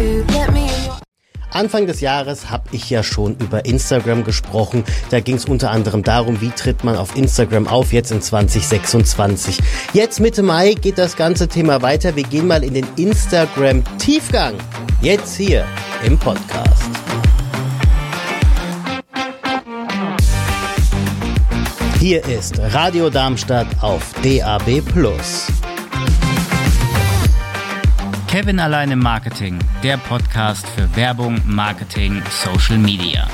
Anfang des Jahres habe ich ja schon über Instagram gesprochen. Da ging es unter anderem darum, wie tritt man auf Instagram auf, jetzt in 2026. Jetzt Mitte Mai geht das ganze Thema weiter. Wir gehen mal in den Instagram-Tiefgang. Jetzt hier im Podcast. Hier ist Radio Darmstadt auf DAB+. Kevin allein im Marketing, der Podcast für Werbung, Marketing, Social Media.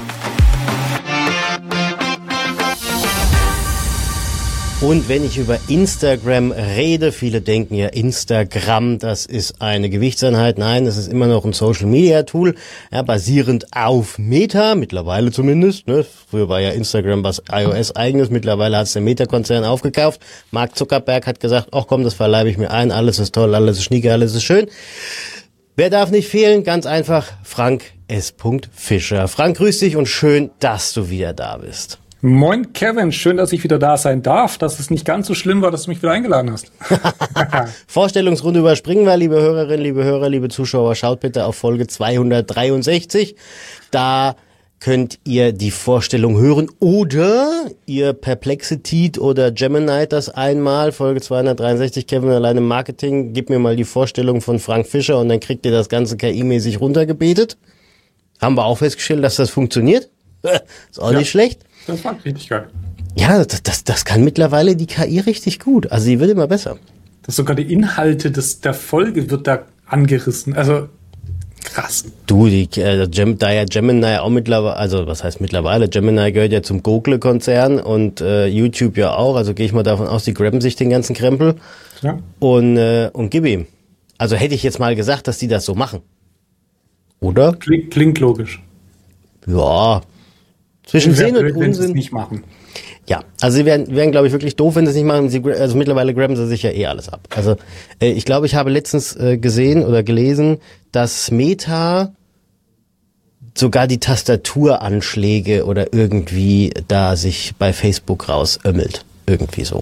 Und wenn ich über Instagram rede, viele denken ja Instagram, das ist eine Gewichtseinheit. Nein, es ist immer noch ein Social-Media-Tool, ja, basierend auf Meta, mittlerweile zumindest. Ne? Früher war ja Instagram was iOS-eigenes, mittlerweile hat es der Meta-Konzern aufgekauft. Mark Zuckerberg hat gesagt, ach komm, das verleibe ich mir ein, alles ist toll, alles ist schnieke, alles ist schön. Wer darf nicht fehlen? Ganz einfach, Frank S. Fischer. Frank, grüß dich und schön, dass du wieder da bist. Moin Kevin, schön, dass ich wieder da sein darf, dass es nicht ganz so schlimm war, dass du mich wieder eingeladen hast. Vorstellungsrunde überspringen wir, liebe Hörerinnen, liebe Hörer, liebe Zuschauer, schaut bitte auf Folge 263. Da könnt ihr die Vorstellung hören oder ihr Perplexity oder Gemini das einmal, Folge 263, Kevin allein im Marketing, gib mir mal die Vorstellung von Frank Fischer und dann kriegt ihr das Ganze KI-mäßig runtergebetet. Haben wir auch festgestellt, dass das funktioniert. Ist auch nicht schlecht. Das war richtig geil. Ja, das kann mittlerweile die KI richtig gut. Also sie wird immer besser. Das sogar die Inhalte der Folge wird da angerissen. Also krass. Du, da ja Gemini auch mittlerweile, also was heißt mittlerweile? Gemini gehört ja zum Google-Konzern und YouTube ja auch. Also gehe ich mal davon aus, die grabben sich den ganzen Krempel. Ja. Und gib ihm. Also hätte ich jetzt mal gesagt, dass die das so machen. Oder? Klingt logisch. Ja. Zwischen Sinn und Unsinn. Wenn sie es Unsinn. nicht machen. Ja, also sie wären glaube ich, wirklich doof, wenn sie es nicht machen. Also mittlerweile grabben sie sich ja alles ab. Also ich glaube, ich habe letztens gesehen oder gelesen, dass Meta sogar die Tastaturanschläge oder irgendwie da sich bei Facebook rausömmelt. Irgendwie so.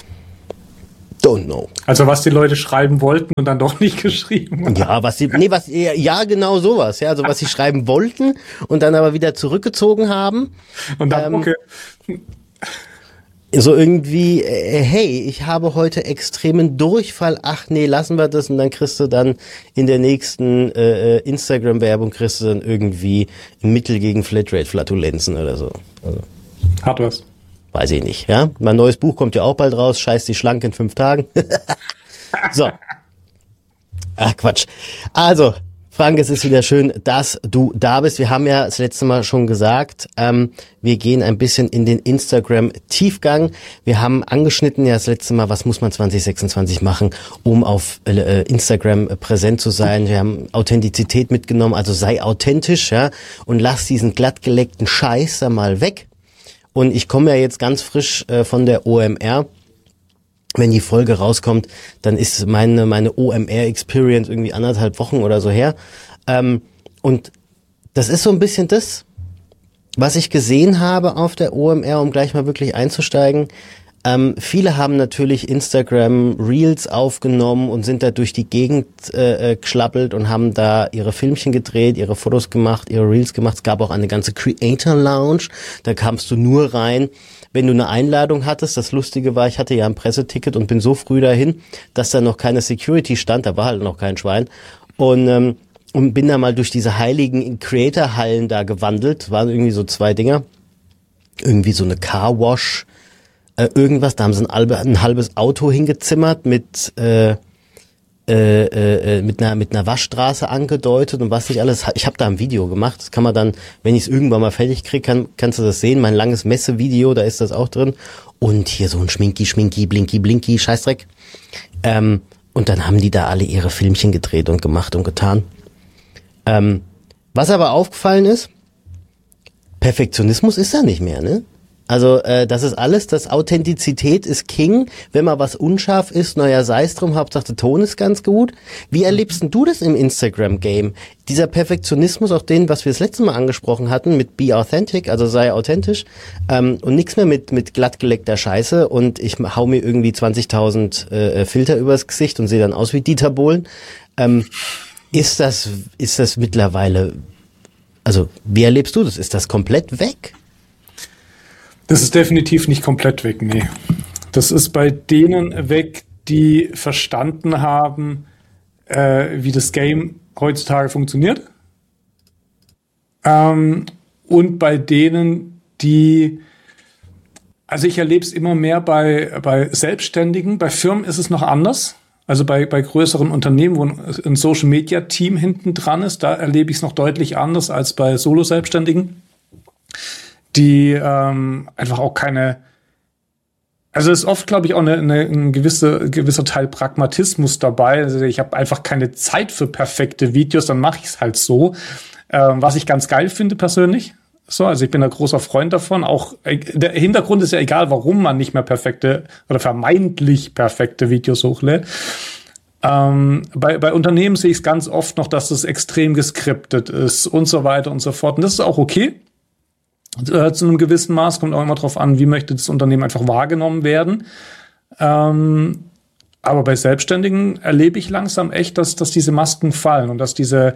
Don't know. Also was die Leute schreiben wollten und dann doch nicht geschrieben haben. Ja, genau sowas. Ja, also was sie schreiben wollten und dann aber wieder zurückgezogen haben. Und dann, okay. So irgendwie, hey, ich habe heute extremen Durchfall. Ach nee, lassen wir das. Und dann kriegst du dann in der nächsten Instagram-Werbung kriegst du dann irgendwie ein Mittel gegen Flatrate-Flatulenzen oder so. Also. Hat was. Weiß ich nicht, ja. Mein neues Buch kommt ja auch bald raus. Scheiß die schlank in 5 Tagen. So. Ach, Quatsch. Also, Frank, es ist wieder schön, dass du da bist. Wir haben ja das letzte Mal schon gesagt, wir gehen ein bisschen in den Instagram-Tiefgang. Wir haben angeschnitten ja das letzte Mal, was muss man 2026 machen, um auf Instagram präsent zu sein. Wir haben Authentizität mitgenommen, also sei authentisch, ja, und lass diesen glattgeleckten Scheiß da mal weg. Und ich komme ja jetzt ganz frisch von der OMR. Wenn die Folge rauskommt, dann ist meine OMR-Experience irgendwie 1,5 Wochen oder so her. Und das ist so ein bisschen das, was ich gesehen habe auf der OMR, um gleich mal wirklich einzusteigen. Viele haben natürlich Instagram Reels aufgenommen und sind da durch die Gegend geschlappelt und haben da ihre Filmchen gedreht, ihre Fotos gemacht, ihre Reels gemacht. Es gab auch eine ganze Creator Lounge, da kamst du nur rein, wenn du eine Einladung hattest. Das Lustige war, ich hatte ja ein Presseticket und bin so früh dahin, dass da noch keine Security stand, da war halt noch kein Schwein. Und bin da mal durch diese heiligen Creator-Hallen da gewandelt. Es waren irgendwie so 2 Dinger. Irgendwie so eine Car-Wash, irgendwas, da haben sie ein halbes Auto hingezimmert mit einer Waschstraße angedeutet und was nicht alles. Ich habe da ein Video gemacht, das kann man dann, wenn ich es irgendwann mal fertig kriege, kannst du das sehen, mein langes Messevideo, da ist das auch drin. Und hier so ein Schminki, Blinky, Scheißdreck. Und dann haben die da alle ihre Filmchen gedreht und gemacht und getan. Was aber aufgefallen ist, Perfektionismus ist da nicht mehr, ne? Also das ist alles, das Authentizität ist King. Wenn mal was unscharf ist, naja, sei es drum, Hauptsache der Ton ist ganz gut. Wie erlebst denn du das im Instagram-Game? Dieser Perfektionismus, auch den, was wir das letzte Mal angesprochen hatten, mit Be Authentic, also sei authentisch, und nichts mehr mit glattgeleckter Scheiße und ich hau mir irgendwie 20.000 Filter übers Gesicht und sehe dann aus wie Dieter Bohlen. Ist das mittlerweile, also wie erlebst du das? Ist das komplett weg? Das ist definitiv nicht komplett weg, nee. Das ist bei denen weg, die verstanden haben, wie das Game heutzutage funktioniert. Und bei denen, die, also ich erlebe es immer mehr bei Selbstständigen, bei Firmen ist es noch anders. Also bei größeren Unternehmen, wo ein Social-Media-Team hinten dran ist, da erlebe ich es noch deutlich anders als bei Solo-Selbstständigen, die einfach auch keine, also es ist oft, glaube ich, auch ein gewisser Teil Pragmatismus dabei. Also ich habe einfach keine Zeit für perfekte Videos, dann mache ich es halt so. Was ich ganz geil finde persönlich. So, also ich bin ein großer Freund davon. Auch der Hintergrund ist ja egal, warum man nicht mehr perfekte oder vermeintlich perfekte Videos hochlädt. Bei Unternehmen sehe ich es ganz oft noch, dass es extrem geskriptet ist und so weiter und so fort. Und das ist auch okay. Zu einem gewissen Maß kommt auch immer drauf an, wie möchte das Unternehmen einfach wahrgenommen werden. Aber bei Selbstständigen erlebe ich langsam echt, dass diese Masken fallen und dass diese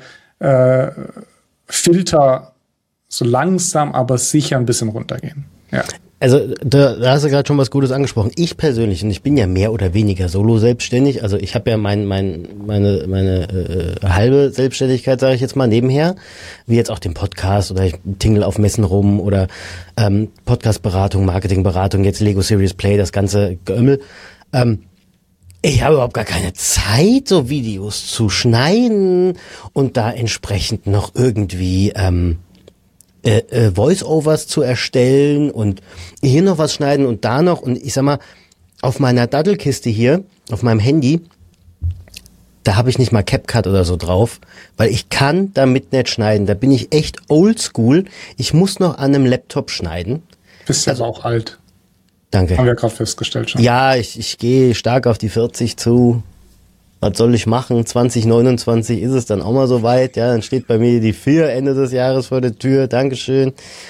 Filter so langsam, aber sicher ein bisschen runtergehen. Ja. Also da hast du gerade schon was Gutes angesprochen. Ich persönlich, und ich bin ja mehr oder weniger solo selbstständig, also ich habe ja meine halbe Selbstständigkeit, sage ich jetzt mal, nebenher, wie jetzt auch den Podcast oder ich tingle auf Messen rum oder Podcastberatung, Marketingberatung, jetzt Lego Series Play, das ganze Geömmel. Ich habe überhaupt gar keine Zeit, so Videos zu schneiden und da entsprechend noch irgendwie Voice-Overs zu erstellen und hier noch was schneiden und da noch. Und ich sag mal, auf meiner Daddelkiste hier, auf meinem Handy, da habe ich nicht mal CapCut oder so drauf, weil ich kann damit nicht schneiden. Da bin ich echt oldschool. Ich muss noch an einem Laptop schneiden. Bist also auch alt. Danke. Haben wir gerade festgestellt schon. Ja, ich gehe stark auf die 40 zu. Was soll ich machen? 2029 ist es dann auch mal so weit. Ja, dann steht bei mir die 4 Ende des Jahres vor der Tür. Dankeschön.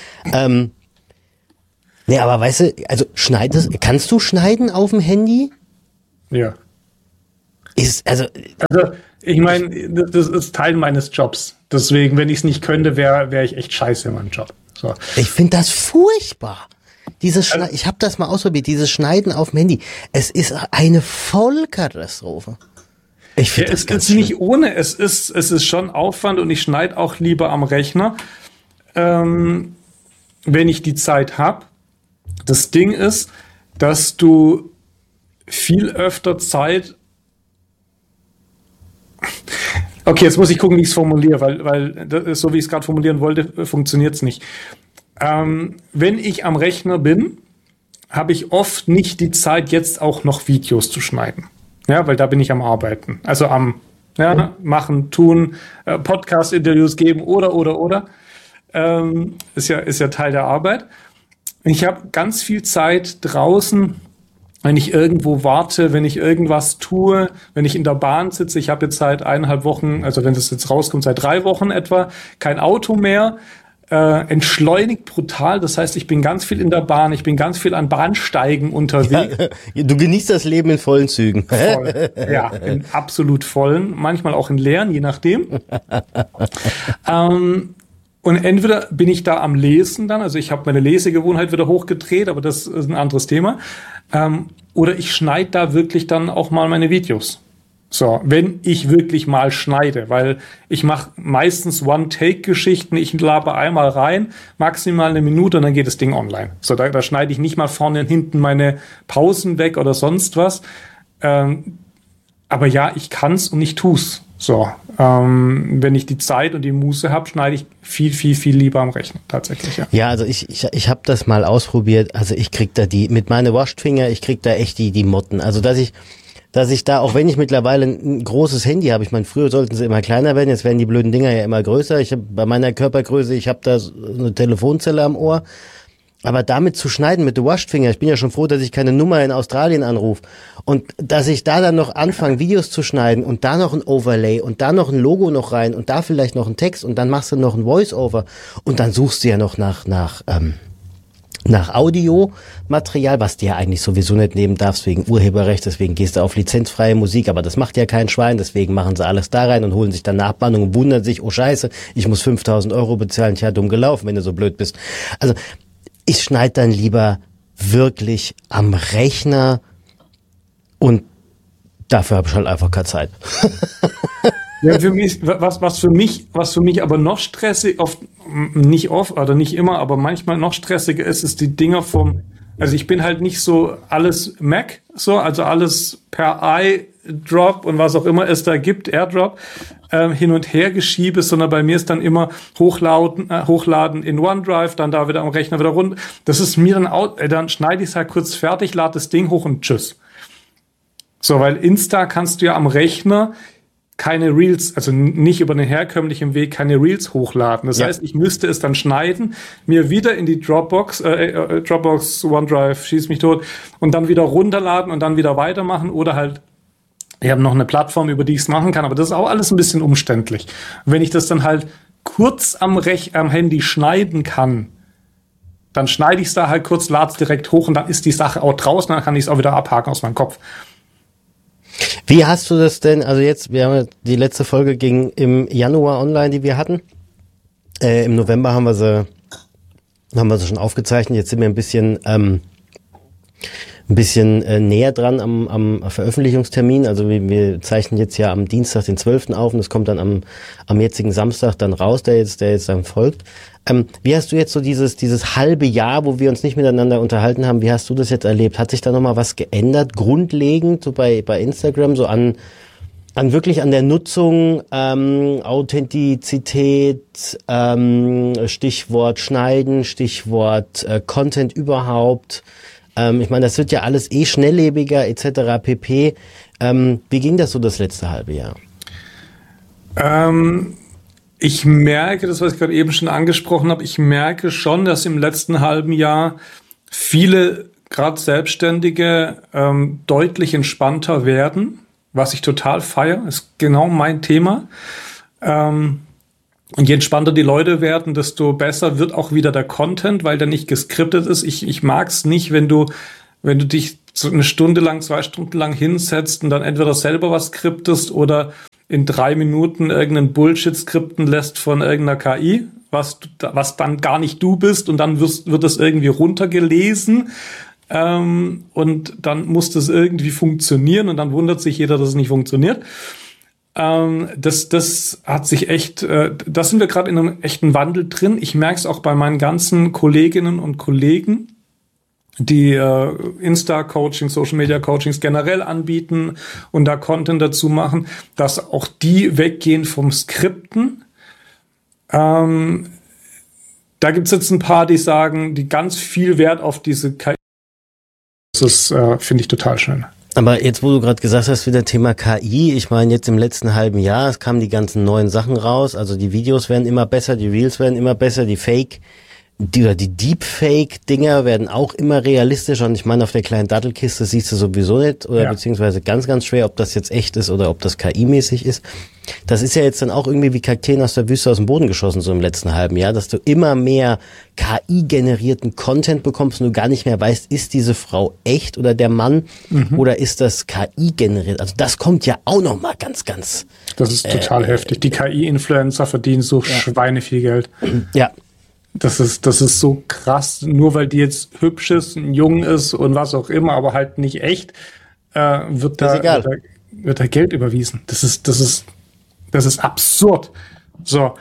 Nee, aber weißt du, also kannst du schneiden auf dem Handy? Ja. Also ich meine, das ist Teil meines Jobs. Deswegen, wenn ich es nicht könnte, wäre ich echt scheiße in meinem Job. So. Ich finde das furchtbar. Ich habe das mal ausprobiert, dieses Schneiden auf dem Handy. Es ist eine Vollkatastrophe. Ich finde das ganz schlimm. Nicht ohne, es ist schon Aufwand und ich schneide auch lieber am Rechner, wenn ich die Zeit habe. Das Ding ist, dass du viel öfter Zeit. Okay, jetzt muss ich gucken, wie ich es formuliere, weil so wie ich es gerade formulieren wollte, funktioniert es nicht. Wenn ich am Rechner bin, habe ich oft nicht die Zeit, jetzt auch noch Videos zu schneiden. Ja, weil da bin ich am Arbeiten. Also am machen, tun, Podcast-Interviews geben oder. Ist ja Teil der Arbeit. Ich habe ganz viel Zeit draußen, wenn ich irgendwo warte, wenn ich irgendwas tue, wenn ich in der Bahn sitze. Ich habe jetzt seit 1,5 Wochen, also wenn das jetzt rauskommt, seit 3 Wochen etwa, kein Auto mehr. Entschleunigt brutal. Das heißt, ich bin ganz viel in der Bahn, ich bin ganz viel an Bahnsteigen unterwegs. Ja, du genießt das Leben in vollen Zügen. Voll. Ja, in absolut vollen, manchmal auch in leeren, je nachdem. Und entweder bin ich da am Lesen dann, also ich habe meine Lesegewohnheit wieder hochgedreht, aber das ist ein anderes Thema. Oder ich schneide da wirklich dann auch mal meine Videos. So, wenn ich wirklich mal schneide, weil ich mache meistens One-Take-Geschichten, ich laber einmal rein, maximal 1 Minute und dann geht das Ding online. So, da schneide ich nicht mal vorne und hinten meine Pausen weg oder sonst was. Aber ja, ich kann's und ich tu's. So, wenn ich die Zeit und die Muße habe, schneide ich viel lieber am Rechner, tatsächlich, ja. Ja, also ich habe das mal ausprobiert, also ich krieg da mit meinen Washed-Finger, ich krieg da echt die Motten. Also dass ich da, auch wenn ich mittlerweile ein großes Handy habe, ich meine, früher sollten sie immer kleiner werden, jetzt werden die blöden Dinger ja immer größer. Ich habe bei meiner Körpergröße, ich habe da so eine Telefonzelle am Ohr. Aber damit zu schneiden mit der Washed-Finger, ich bin ja schon froh, dass ich keine Nummer in Australien anrufe. Und dass ich da dann noch anfange, Videos zu schneiden und da noch ein Overlay und da noch ein Logo noch rein und da vielleicht noch ein Text und dann machst du noch ein Voice-Over und dann suchst du ja noch nach nach Audiomaterial, was du ja eigentlich sowieso nicht nehmen darfst wegen Urheberrecht, deswegen gehst du auf lizenzfreie Musik, aber das macht ja kein Schwein, deswegen machen sie alles da rein und holen sich dann Nachbannung und wundern sich, oh scheiße, ich muss 5.000 Euro bezahlen, tja, dumm gelaufen, wenn du so blöd bist. Also ich schneide dann lieber wirklich am Rechner und dafür habe ich halt einfach keine Zeit. Ja, für mich, was für mich aber noch stressig, nicht oft oder nicht immer, aber manchmal noch stressiger ist die Dinger also ich bin halt nicht so alles Mac, also alles per iDrop und was auch immer es da gibt, AirDrop, hin und her geschiebe, sondern bei mir ist dann immer hochladen in OneDrive, dann da wieder am Rechner wieder runter. Das ist mir dann schneide ich es halt kurz fertig, lade das Ding hoch und tschüss. So, weil Insta kannst du ja am Rechner keine Reels, also nicht über den herkömmlichen Weg, keine Reels hochladen. Das heißt, ich müsste es dann schneiden, mir wieder in die Dropbox, OneDrive, schieß mich tot, und dann wieder runterladen und dann wieder weitermachen oder halt, ich habe noch eine Plattform, über die ich es machen kann, aber das ist auch alles ein bisschen umständlich. Wenn ich das dann halt kurz am Handy schneiden kann, dann schneide ich es da halt kurz, lade es direkt hoch und dann ist die Sache auch draußen, dann kann ich es auch wieder abhaken aus meinem Kopf. Wie hast du das denn, also jetzt, die letzte Folge ging im Januar online, die wir hatten. Im November haben wir sie schon aufgezeichnet. Jetzt sind wir ein bisschen näher dran am Veröffentlichungstermin. Also wir zeichnen jetzt ja am Dienstag, den 12. auf und es kommt dann am jetzigen Samstag dann raus, der jetzt dann folgt. Wie hast du jetzt so dieses halbe Jahr, wo wir uns nicht miteinander unterhalten haben, wie hast du das jetzt erlebt? Hat sich da nochmal was geändert, grundlegend, so bei Instagram, so an wirklich an der Nutzung, Authentizität, Stichwort Schneiden, Stichwort Content überhaupt? Ich meine, das wird ja alles schnelllebiger etc. pp. Wie ging das so das letzte halbe Jahr? Ich merke, das, was ich gerade eben schon angesprochen habe, ich merke schon, dass im letzten halben Jahr viele, gerade Selbstständige, deutlich entspannter werden, was ich total feiere, ist genau mein Thema. Und je entspannter die Leute werden, desto besser wird auch wieder der Content, weil der nicht geskriptet ist. Ich mag es nicht, wenn du dich so eine Stunde lang, 2 Stunden lang hinsetzt und dann entweder selber was skriptest oder in 3 Minuten irgendeinen Bullshit skripten lässt von irgendeiner KI, was dann gar nicht du bist und dann wird das irgendwie runtergelesen und dann muss das irgendwie funktionieren und dann wundert sich jeder, dass es nicht funktioniert. Das hat sich echt, da sind wir gerade in einem echten Wandel drin. Ich merke es auch bei meinen ganzen Kolleginnen und Kollegen, die Insta-Coachings, Social-Media-Coachings generell anbieten und da Content dazu machen, dass auch die weggehen vom Skripten. Da gibt's jetzt ein paar, die sagen, die ganz viel Wert auf diese KI. Das ist, finde ich, total schön. Aber jetzt, wo du gerade gesagt hast, wieder Thema KI, ich meine, jetzt im letzten halben Jahr, es kamen die ganzen neuen Sachen raus, also die Videos werden immer besser, die Reels werden immer besser, die Deepfake-Dinger werden auch immer realistischer und ich meine, auf der kleinen Dattelkiste siehst du sowieso nicht oder beziehungsweise ganz, ganz schwer, ob das jetzt echt ist oder ob das KI-mäßig ist. Das ist ja jetzt dann auch irgendwie wie Kakteen aus der Wüste aus dem Boden geschossen, so im letzten halben Jahr, dass du immer mehr KI-generierten Content bekommst und du gar nicht mehr weißt, ist diese Frau echt oder der Mann oder ist das KI-generiert? Also das kommt ja auch nochmal ganz, ganz... Das ist total heftig. Die KI-Influencer verdienen so schweineviel Geld. Ja. Das ist so krass, nur weil die jetzt hübsch ist, jung ist und was auch immer, aber halt nicht echt, wird da Geld überwiesen. Das ist absurd. So.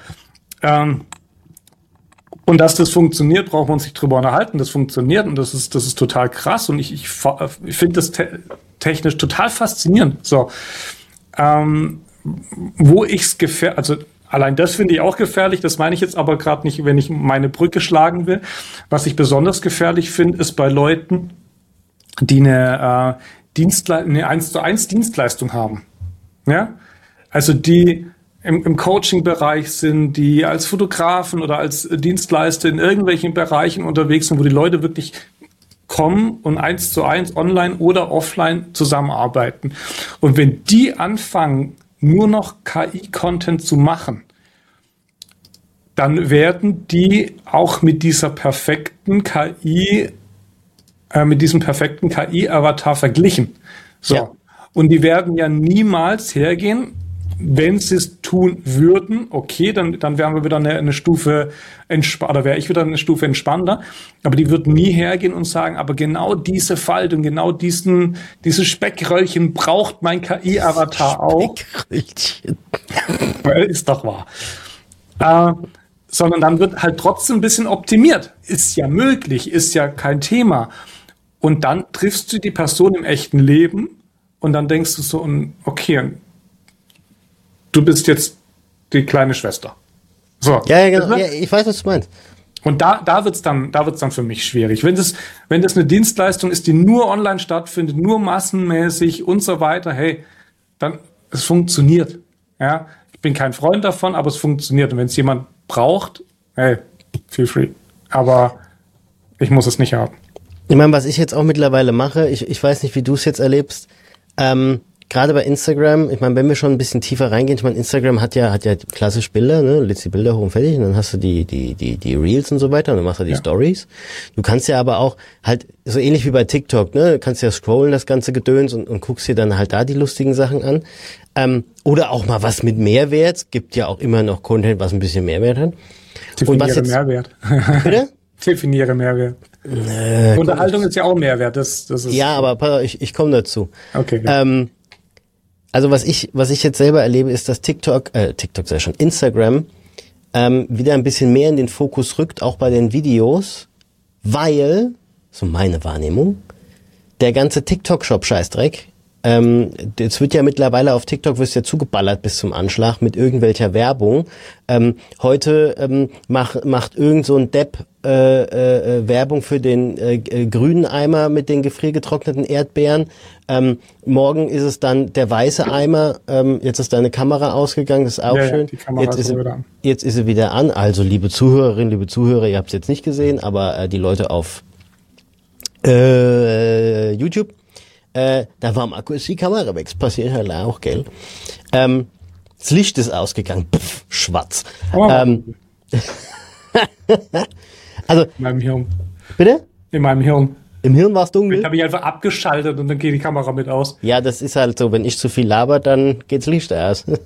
Und dass das funktioniert, braucht man sich drüber unterhalten. Das funktioniert und das ist total krass und ich finde das technisch total faszinierend. So. Wo ich's also allein das finde ich auch gefährlich, das meine ich jetzt aber gerade nicht, wenn ich meine Brücke schlagen will. Was ich besonders gefährlich finde, ist bei Leuten, die eine 1:1 Dienstleistung haben. Ja? Also die im Coaching-Bereich sind, die als Fotografen oder als Dienstleister in irgendwelchen Bereichen unterwegs sind, wo die Leute wirklich kommen und 1:1 online oder offline zusammenarbeiten. Und wenn die anfangen, nur noch KI-Content zu machen, dann werden die auch mit dieser perfekten KI, mit diesem perfekten KI-Avatar verglichen. So. Ja. Und die werden ja niemals hergehen, wenn sie es tun würden, okay, dann wären wir wieder eine Stufe oder wäre ich wieder eine Stufe entspannter. Aber die würden nie hergehen und sagen, aber genau diese Faltung, genau dieses Speckröllchen braucht mein KI-Avatar auch. Speckröllchen. Ist doch wahr. Sondern dann wird halt trotzdem ein bisschen optimiert. Ist ja möglich, ist ja kein Thema. Und dann triffst du die Person im echten Leben und dann denkst du so, okay, du bist jetzt die kleine Schwester. So. Ja, genau. Ja, ich weiß, was du meinst. Und da wird's dann für mich schwierig. Wenn das eine Dienstleistung ist, die nur online stattfindet, nur massenmäßig und so weiter, hey, dann, es funktioniert. Ja. Ich bin kein Freund davon, aber es funktioniert. Und wenn es jemand braucht, hey, feel free. Aber ich muss es nicht haben. Ich meine, was ich jetzt auch mittlerweile mache, ich weiß nicht, wie du es jetzt erlebst, gerade bei Instagram, ich meine, wenn wir schon ein bisschen tiefer reingehen, ich meine, Instagram hat ja klassisch Bilder, ne, du lädst die Bilder hoch und fertig und dann hast du die Reels und so weiter und dann machst du die Stories. Du kannst ja aber auch halt, so ähnlich wie bei TikTok, ne, du kannst ja scrollen, das ganze Gedöns und guckst dir dann halt da die lustigen Sachen an. Oder auch mal was mit Mehrwert, gibt ja auch immer noch Content, was ein bisschen Mehrwert hat. Definiere Mehrwert. Bitte? Definiere Mehrwert. Unterhaltung ist ja auch Mehrwert. Das ist ja, aber ich komme dazu. Okay. Also was ich jetzt selber erlebe, ist, dass TikTok sei schon, Instagram wieder ein bisschen mehr in den Fokus rückt, auch bei den Videos, weil, so meine Wahrnehmung, der ganze TikTok-Shop-Scheißdreck, jetzt wird ja mittlerweile auf TikTok wirst ja zugeballert bis zum Anschlag mit irgendwelcher Werbung. Heute macht irgend so ein Depp Werbung für den grünen Eimer mit den gefriergetrockneten Erdbeeren. Morgen ist es dann der weiße Eimer. Jetzt ist deine Kamera ausgegangen, das ist auch schön. Die Kamera Jetzt ist sie wieder an. Also liebe Zuhörerinnen, liebe Zuhörer, ihr habt es jetzt nicht gesehen, aber die Leute auf YouTube, da war am Akku ist die Kamera weg. Das passiert halt auch, gell? Das Licht ist ausgegangen. Pff, schwarz. Oh. Also, In meinem Hirn. bitte? In meinem Hirn. Im Hirn war es dunkel? Ich habe mich einfach abgeschaltet und dann geht die Kamera mit aus. Ja, das ist halt so. Wenn ich zu viel laber, dann geht's Licht aus.